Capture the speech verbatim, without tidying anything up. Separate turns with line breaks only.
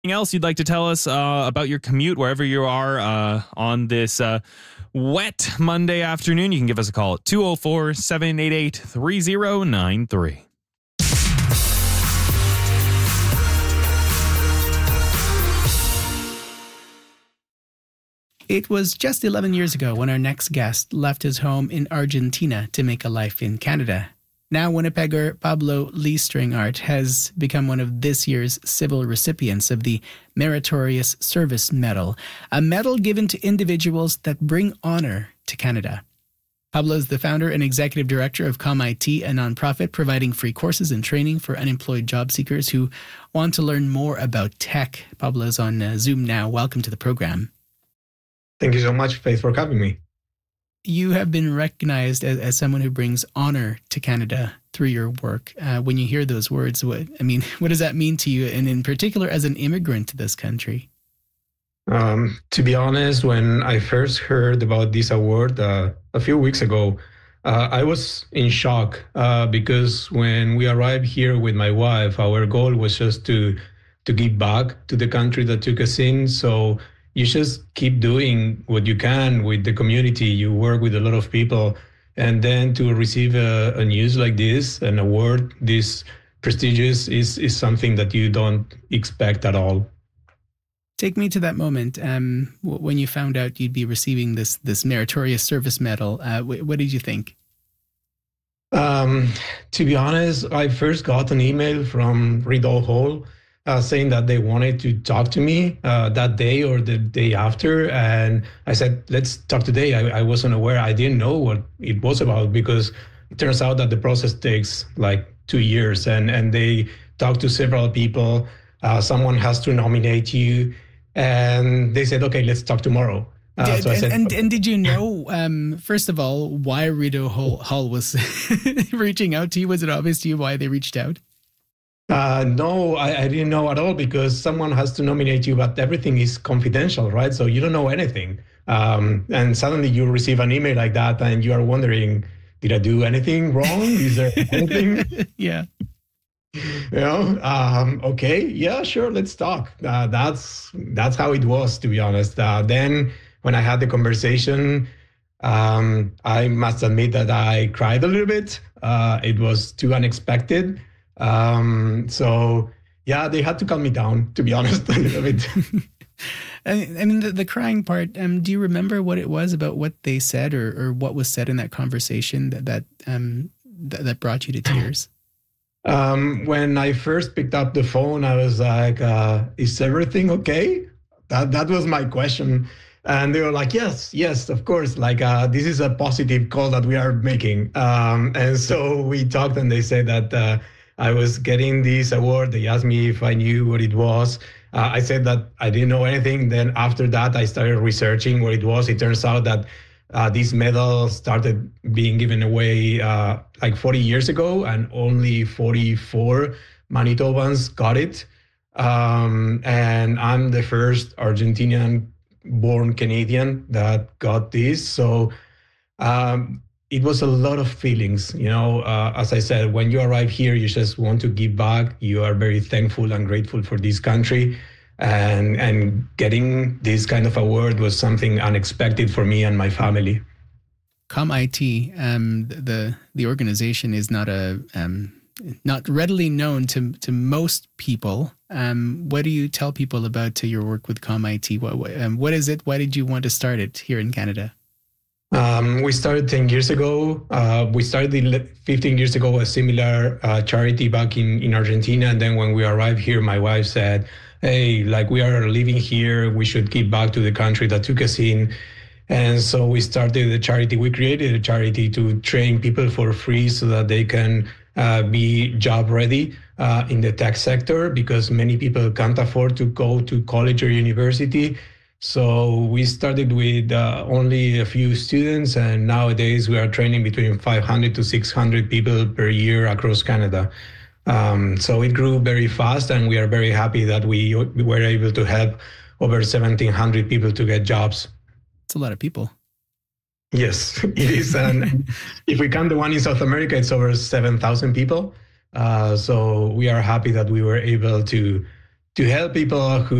Anything else you'd like to tell us uh, about your commute wherever you are uh, on this uh, wet Monday afternoon? You can give us a call at two oh four, seven eight eight, three oh nine three.
It was just eleven years ago when our next guest left his home in Argentina to make a life in Canada. Now, Winnipegger Pablo Leestringart has become one of this year's civil recipients of the Meritorious Service Medal, a medal given to individuals that bring honor to Canada. Pablo is the founder and executive director of ComIT, a nonprofit providing free courses and training for unemployed job seekers who want to learn more about tech. Pablo is on uh, Zoom now. Welcome to the program.
Thank you so much, Faith, for having me.
You have been recognized as, as someone who brings honor to Canada through your work. Uh, when you hear those words, what I mean, what does that mean to you, and in particular as an immigrant to this country?
Um, to be honest, when I first heard about this award uh, a few weeks ago, uh, I was in shock uh, because when we arrived here with my wife, our goal was just to to give back to the country that took us in. So you just keep doing what you can with the community. You work with a lot of people. And then to receive a, a news like this, an award this prestigious, is, is something that you don't expect at all.
Take me to that moment um, when you found out you'd be receiving this this Meritorious Service Medal. Uh, what did you think?
Um, to be honest, I first got an email from Rideau Hall Uh, saying that they wanted to talk to me uh, that day or the day after. And I said, let's talk today. I, I wasn't aware. I didn't know what it was about because it turns out that the process takes like two years and, and they talk to several people. Uh, someone has to nominate you. And they said, okay, let's talk tomorrow. Uh,
did,
so I
and,
said,
and, and did you know, um, first of all, why Rideau Hall, Hall was reaching out to you? Was it obvious to you why they reached out?
Uh, no, I, I didn't know at all because someone has to nominate you, but everything is confidential, right? So you don't know anything. Um, and suddenly you receive an email like that and you are wondering, did I do anything wrong? Is there anything?
Yeah.
You know, um, okay, yeah, sure, let's talk. Uh, that's that's how it was, to be honest. Uh, then when I had the conversation, um, I must admit that I cried a little bit. Uh, it was too unexpected. Um, so yeah, they had to calm me down, to be honest, a little bit.
I mean, the, the crying part, um, do you remember what it was about what they said or, or what was said in that conversation that, that, um, that, that brought you to tears?
Um, when I first picked up the phone, I was like, uh, is everything okay? That, that was my question. And they were like, yes, yes, of course. Like, uh, this is a positive call that we are making. Um, and so we talked and they said that, uh, I was getting this award. They asked me if I knew what it was. Uh, I said that I didn't know anything. Then after that, I started researching what it was. It turns out that uh, this medal started being given away uh, like forty years ago, and only forty-four Manitobans got it. Um, and I'm the first Argentinian-born Canadian that got this. So um, it was a lot of feelings, you know, uh, as I said, when you arrive here, you just want to give back. You are very thankful and grateful for this country. And and getting this kind of award was something unexpected for me and my family.
ComIT, um, the the organization is not a um, not readily known to to most people. Um, what do you tell people about to your work with ComIT? What what, um, what is it? Why did you want to start it here in Canada?
Um, we started ten years ago. Uh, we started fifteen years ago a similar uh, charity back in, in Argentina. And then when we arrived here, my wife said, hey, like we are living here, we should give back to the country that took us in. And so we started a charity. We created a charity to train people for free so that they can uh, be job ready uh, in the tech sector, because many people can't afford to go to college or university. So we started with uh, only a few students, and nowadays we are training between five hundred to six hundred people per year across Canada. Um, so it grew very fast, and we are very happy that we, we were able to help over seventeen hundred people to get jobs.
It's a lot of people.
Yes, it is. And if we count the one in South America, it's over seven thousand people. Uh, so we are happy that we were able to to help people who